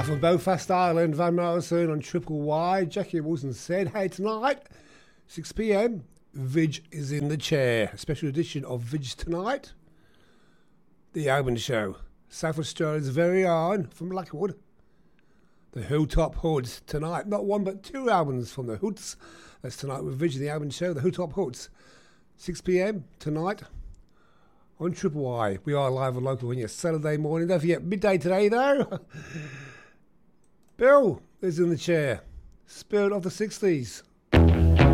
From Belfast, Ireland, Van Morrison on Triple Y. Jackie Wilson said, hey, tonight, 6 p.m, Vidge is in the chair. A special edition of Vidge Tonight, The Album Show. South Australia's very own from Blackwood. The Hilltop Hoods tonight. Not one, but two albums from the Hoods. That's tonight with Vidge, The Album Show, The Hilltop Hoods. 6 p.m. tonight on Triple Y. We are live and local on your Saturday morning. Don't forget, midday today, though. Bill is in the chair. Spirit of the 60s.